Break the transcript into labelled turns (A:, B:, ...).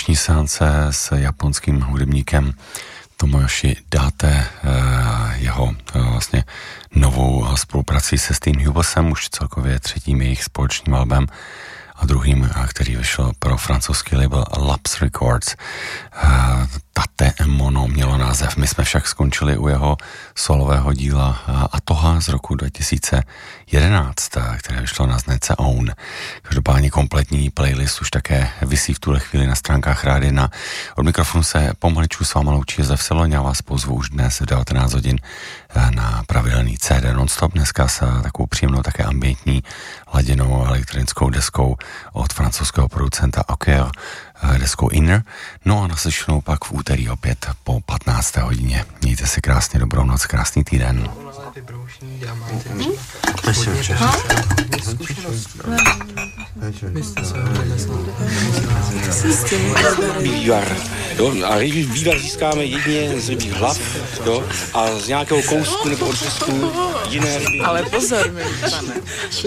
A: dnešní seance s japonským hudebníkem Tomoyoshi Date, jeho vlastně novou spoluprací se Steen Hubelsem, už celkově třetím jejich společným albem a druhým, který vyšel pro francouzský label Laps Records. Tate Mono mělo název. My jsme však skončili u jeho solového díla Atoha z roku 2011, které vyšlo na značce Own. Každopádně kompletní playlist už také visí v tuhle chvíli na stránkách Rádia 1. Od mikrofonu se pomaličku s váma loučí Josef Seloň. Já vás pozvu už dnes v 19 hodin na pravidelný CD non-stop. Dneska s takovou příjemnou také ambientní laděnou elektronickou deskou od francouzského producenta Oker, deskou Inner. No a naslyšenou pak v úterý opět po 15. hodině. Mějte si krásně, dobrou noc, krásný týden.
B: Vývar. A vývar získáme jedině z rybích hlav, jo, a z nějakého kousku nebo odřezku jiné ryby.
C: Ale pozor, mi pane.